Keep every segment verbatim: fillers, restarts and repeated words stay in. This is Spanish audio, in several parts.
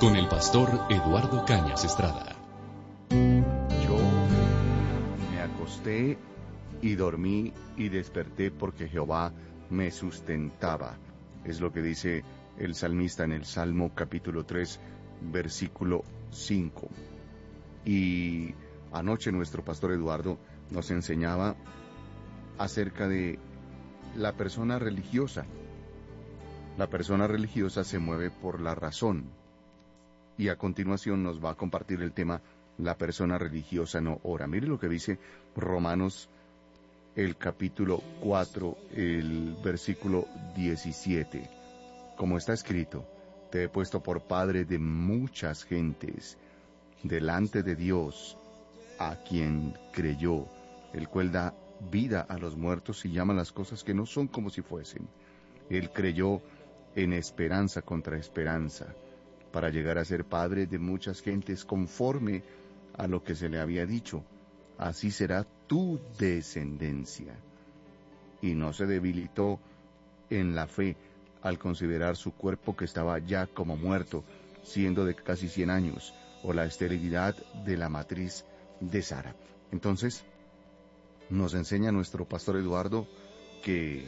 con el pastor Eduardo Cañas Estrada. Yo me acosté y dormí y desperté porque Jehová me sustentaba. Es lo que dice el salmista en el Salmo capítulo tres, versículo cinco. Y anoche nuestro pastor Eduardo nos enseñaba acerca de la persona religiosa. La persona religiosa se mueve por la razón. Y a continuación nos va a compartir el tema, la persona religiosa no ora. Mire lo que dice Romanos, el capítulo cuatro, el versículo diecisiete. Como está escrito, te he puesto por padre de muchas gentes, delante de Dios, a quien creyó, el cual da vida a los muertos y llama las cosas que no son como si fuesen. Él creyó en esperanza contra esperanza, para llegar a ser padre de muchas gentes conforme a lo que se le había dicho. Así será tu descendencia. Y no se debilitó en la fe al considerar su cuerpo que estaba ya como muerto, siendo de casi cien años, o la esterilidad de la matriz de Sara. Entonces, nos enseña nuestro pastor Eduardo que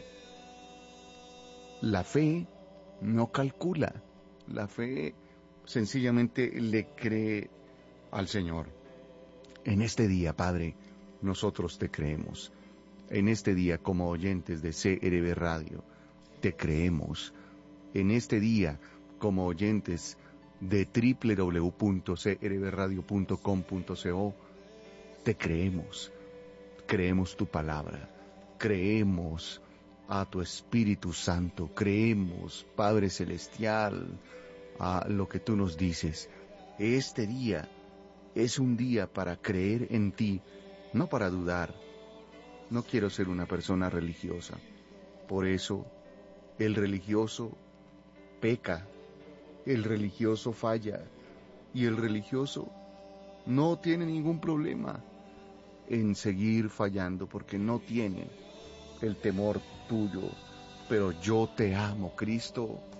la fe no calcula, la fe sencillamente le cree al Señor. En este día, Padre, nosotros te creemos. En este día, como oyentes de C R B Radio, te creemos. En este día, como oyentes de doble u doble u doble u punto c r b radio punto com punto co, te creemos. Creemos tu palabra. Creemos a tu Espíritu Santo. Creemos, Padre Celestial, a lo que tú nos dices. Este día es un día para creer en ti, no para dudar. No quiero ser una persona religiosa. Por eso, el religioso peca, el religioso falla, y el religioso no tiene ningún problema en seguir fallando, porque no tiene el temor tuyo. Pero yo te amo, Cristo.